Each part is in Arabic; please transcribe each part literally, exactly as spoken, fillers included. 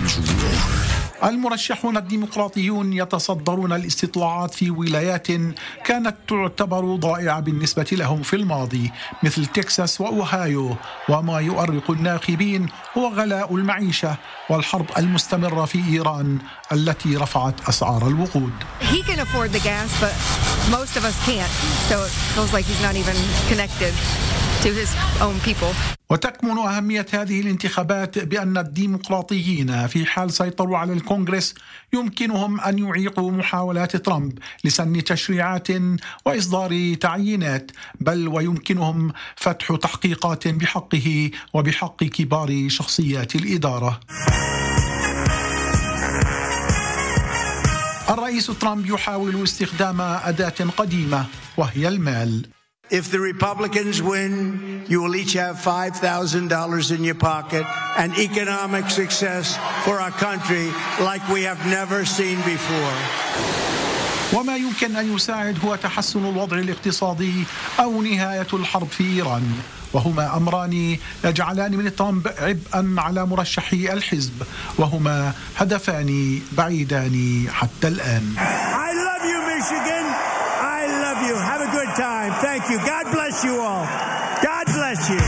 المرشحون الديمقراطيون يتصدرون الاستطلاعات في ولايات كانت تعتبر ضائعة بالنسبة لهم في الماضي مثل تكساس وأوهايو، وما يؤرق الناخبين هو غلاء المعيشة والحرب المستمرة في إيران التي رفعت أسعار الوقود. He can afford the gas, but most of us can't. So it feels like he's not even connected to his own people. وتكمن أهمية هذه الانتخابات بأن الديمقراطيين في حال سيطروا على الكونغرس يمكنهم أن يعيقوا محاولات ترامب لسن تشريعات وإصدار تعيينات، بل ويمكنهم فتح تحقيقات بحقه وبحق كبار شخصيات الإدارة. الرئيس ترامب يحاول استخدام أداة قديمة وهي المال. If the Republicans win, you will each have five thousand dollars in your pocket and economic success for our country like we have never seen before. وما يمكن أن يساعد هو تحسن الوضع الاقتصادي أو نهاية الحرب في إيران، وهما أمران يجعلان من ترامب عبئا على مرشحي الحزب، وهما هدفان بعيدان حتى الآن. I love you, Michigan. I love you. Have a good time. Thank you. God bless you all. God bless you.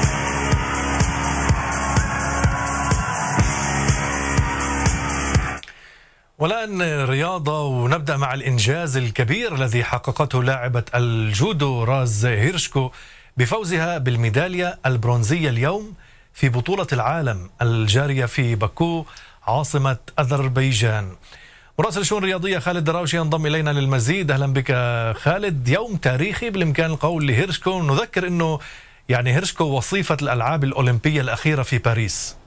والآن رياضة، ونبدأ مع الإنجاز الكبير الذي حققته لاعبة الجودو راز هيرشكو بفوزها بالميدالية البرونزية اليوم في بطولة العالم الجارية في باكو عاصمة أذربيجان. مراسل الشؤون الرياضية خالد دراوشي ينضم إلينا للمزيد. أهلا بك خالد. يوم تاريخي بالإمكان القول لهيرشكو، نذكر أنه يعني هيرشكو وصيفة الألعاب الأولمبية الأخيرة في باريس.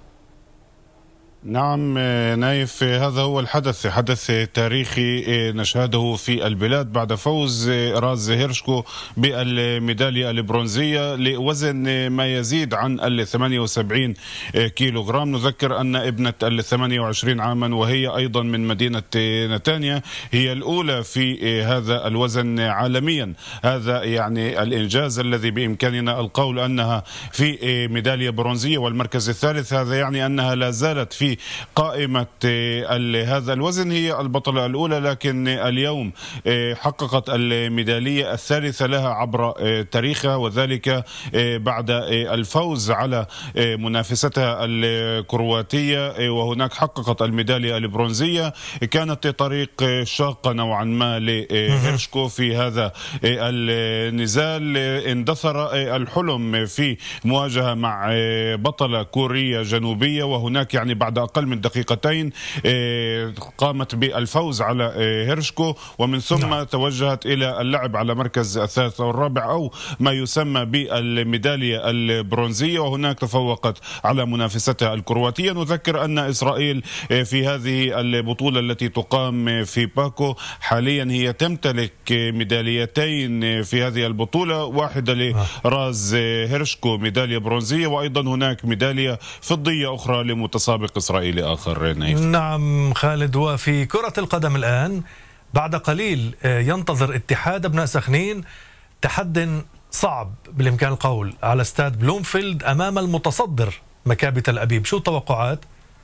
نعم نايف، هذا هو الحدث، حدث تاريخي نشهده في البلاد بعد فوز راز هيرشكو بالميدالية البرونزية لوزن ما يزيد عن ال ثمانية وسبعين كيلوغرام. نذكر أن ابنة ال ثمانية وعشرين عاما وهي أيضا من مدينة نتانيا هي الأولى في هذا الوزن عالميا. هذا يعني الإنجاز الذي بإمكاننا القول أنها في ميدالية برونزية والمركز الثالث. هذا يعني أنها لا زالت في قائمة هذا الوزن هي البطلة الأولى، لكن اليوم حققت الميدالية الثالثة لها عبر تاريخها، وذلك بعد الفوز على منافستها الكرواتية، وهناك حققت الميدالية البرونزية. كانت طريق شاقة نوعا ما لهيرشكو في هذا النزال. اندثر الحلم في مواجهة مع بطلة كوريا جنوبية، وهناك يعني بعد أقل من دقيقتين قامت بالفوز على هيرشكو، ومن ثم نعم. توجهت إلى اللعب على مركز الثالث والرابع أو ما يسمى بالميدالية البرونزية، وهناك تفوقت على منافستها الكرواتية. نذكر أن إسرائيل في هذه البطولة التي تقام في باكو حاليا هي تمتلك ميداليتين في هذه البطولة، واحدة لراز هيرشكو ميدالية برونزية، وأيضا هناك ميدالية فضية أخرى لمتسابق إسرائيلي آخر. نايف. نعم خالد. وفي كرة القدم الآن بعد قليل ينتظر اتحاد أبناء سخنين تحد صعب بالإمكان القول على استاد بلومفيلد أمام المتصدر مكابي تل أبيب. شو التوقعات؟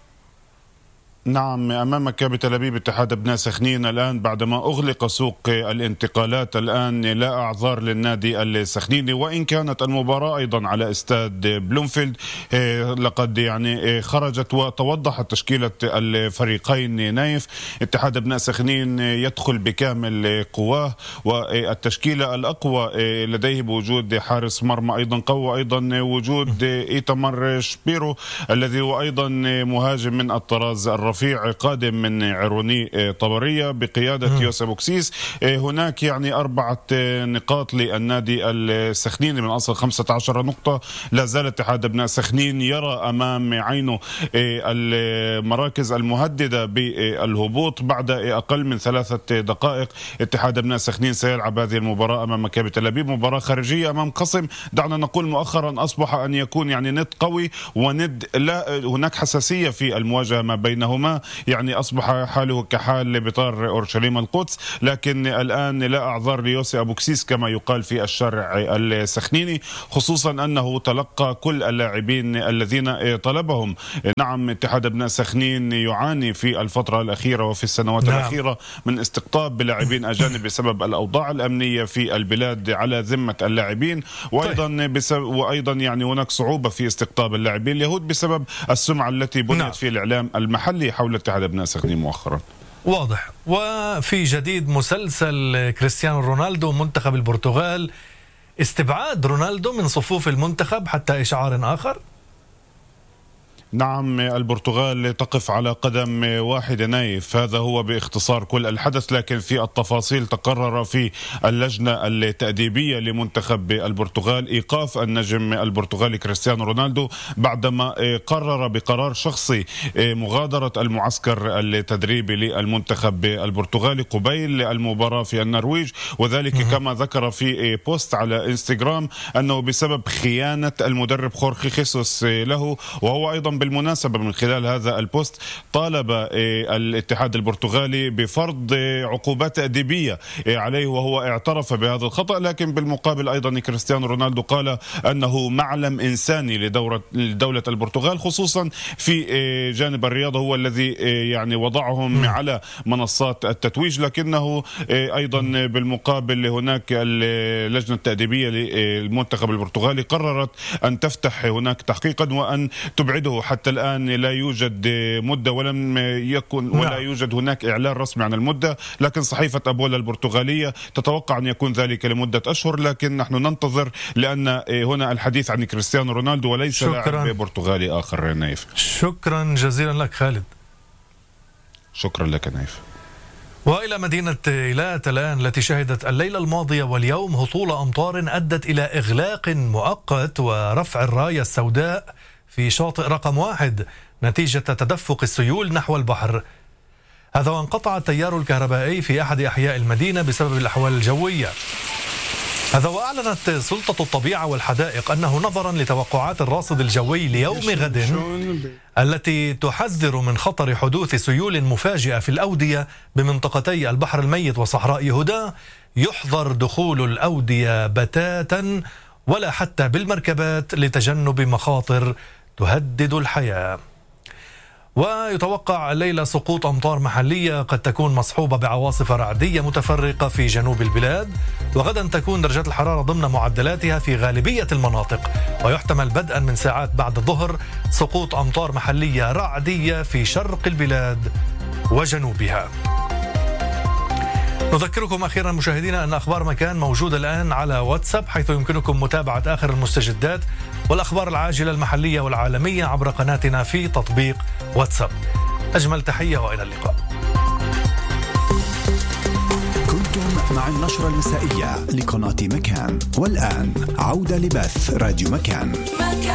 نعم، أمام مكابي تل أبيب اتحاد أبناء سخنين الآن بعدما أغلق سوق الانتقالات الآن لا أعذار للنادي السخنيني، وإن كانت المباراة أيضا على استاد بلومفيلد لقد يعني خرجت وتوضحت تشكيلة الفريقين. نايف، اتحاد أبناء سخنين يدخل بكامل قواه، والتشكيلة الأقوى لديه بوجود حارس مرمى أيضا قوي، أيضا وجود إيتامر شبيرو الذي هو أيضا مهاجم من الطراز الرفيع قادم من عروني طبرية بقيادة يوسف بوكسيس. هناك يعني أربعة نقاط للنادي السخنيني من أصل خمسة عشر نقطة. لا زال اتحاد أبناء سخنين يرى أمام عينه المراكز المهددة بالهبوط. بعد أقل من ثلاثة دقائق اتحاد أبناء سخنين سيلعب هذه المباراة أمام مكابي تل أبيب، مباراة خارجية أمام خصم دعنا نقول مؤخرا أصبح أن يكون يعني ند قوي وند لا هناك حساسية في المواجهة ما بينهما. ما يعني أصبح حاله كحال بطار أورشليم القدس. لكن الآن لا أعذار ليوسي أبوكسيس كما يقال في الشارع السخنيني، خصوصا أنه تلقى كل اللاعبين الذين طلبهم. نعم، اتحاد أبناء سخنين يعاني في الفترة الأخيرة وفي السنوات نعم. الأخيرة من استقطاب بلاعبين أجانب بسبب الأوضاع الأمنية في البلاد على ذمة اللاعبين، وأيضا بسبب وأيضا يعني هناك صعوبة في استقطاب اللاعبين اليهود بسبب السمعة التي بنيت نعم. في الإعلام المحلي حول اتحاد أبناء سخنين مؤخرا. واضح. وفي جديد مسلسل كريستيانو رونالدو منتخب البرتغال، استبعاد رونالدو من صفوف المنتخب حتى إشعار آخر؟ نعم، البرتغال تقف على قدم واحدة نايف، هذا هو باختصار كل الحدث. لكن في التفاصيل تقرر في اللجنة التأديبية لمنتخب البرتغال إيقاف النجم البرتغالي كريستيانو رونالدو بعدما قرر بقرار شخصي مغادرة المعسكر التدريبي للمنتخب البرتغالي قبيل المباراة في النرويج، وذلك كما ذكر في بوست على انستغرام أنه بسبب خيانة المدرب خورخي خيسوس له. وهو أيضا بالمناسبة من خلال هذا البوست طالب الاتحاد البرتغالي بفرض عقوبات تأديبية عليه، وهو اعترف بهذا الخطأ. لكن بالمقابل أيضا كريستيانو رونالدو قال أنه معلم إنساني لدولة البرتغال، خصوصا في جانب الرياضة، هو الذي يعني وضعهم على منصات التتويج. لكنه أيضا بالمقابل هناك اللجنة التأديبية للمنتخب البرتغالي قررت أن تفتح هناك تحقيقا وأن تبعده. حتى الآن لا يوجد مدة ولم يكن ولا يوجد هناك إعلان رسمي عن المدة، لكن صحيفة أبولا البرتغالية تتوقع أن يكون ذلك لمدة أشهر. لكن نحن ننتظر، لأن هنا الحديث عن كريستيانو رونالدو وليس لاعب برتغالي آخر. نايف، شكرا جزيلا لك خالد. شكرا لك نايف. وإلى مدينة إيلات الآن، التي شهدت الليلة الماضية واليوم هطول أمطار أدت إلى إغلاق مؤقت ورفع الراية السوداء في شاطئ رقم واحد نتيجة تدفق السيول نحو البحر. هذا وانقطع التيار الكهربائي في أحد أحياء المدينة بسبب الأحوال الجوية. هذا وأعلنت سلطة الطبيعة والحدائق أنه نظرا لتوقعات الراصد الجوي ليوم غد التي تحذر من خطر حدوث سيول مفاجئة في الأودية بمنطقتي البحر الميت وصحراء يهودا، يحظر دخول الأودية بتاتا ولا حتى بالمركبات لتجنب مخاطر تهدد الحياة. ويتوقع الليلة سقوط أمطار محلية قد تكون مصحوبة بعواصف رعدية متفرقة في جنوب البلاد، وغدا تكون درجات الحرارة ضمن معدلاتها في غالبية المناطق، ويحتمل بدءا من ساعات بعد الظهر سقوط أمطار محلية رعدية في شرق البلاد وجنوبها. نذكركم أخيرا مشاهدينا أن أخبار مكان موجودة الآن على واتساب، حيث يمكنكم متابعة آخر المستجدات والأخبار العاجلة المحلية والعالمية عبر قناتنا في تطبيق واتساب. أجمل تحية وإلى اللقاء. كنتم مع النشرة المسائية لقناة مكان، والآن عودة لبث راديو مكان.